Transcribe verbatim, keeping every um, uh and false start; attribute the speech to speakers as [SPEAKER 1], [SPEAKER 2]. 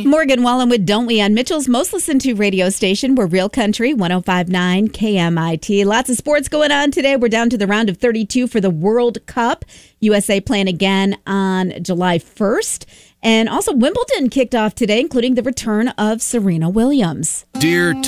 [SPEAKER 1] Morgan Wallen with Don't We on Mitchell's most listened to radio station. We're Real Country, one oh five point nine K M I T. Lots of sports going on today. We're down to the round of thirty-two for the World Cup. U S A playing again on July first. And also Wimbledon kicked off today, including the return of Serena Williams.
[SPEAKER 2] Dear